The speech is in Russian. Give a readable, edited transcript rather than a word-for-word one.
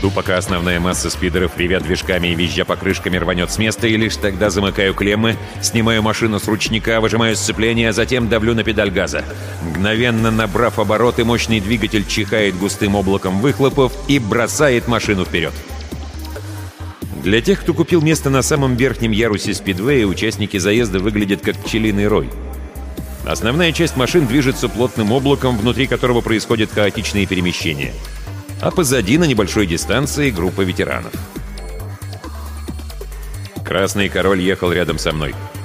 Жду, пока основная масса спидеров, ревя движками и визжа покрышками, рванет с места, и лишь тогда замыкаю клеммы, снимаю машину с ручника, выжимаю сцепление, а затем давлю на педаль газа. Мгновенно набрав обороты, мощный двигатель чихает густым облаком выхлопов и бросает машину вперед. Для тех, кто купил место на самом верхнем ярусе спидвея, участники заезда выглядят как пчелиный рой. Основная часть машин движется плотным облаком, внутри которого происходят хаотичные перемещения. А позади, на небольшой дистанции, группа ветеранов. Красный король ехал рядом со мной.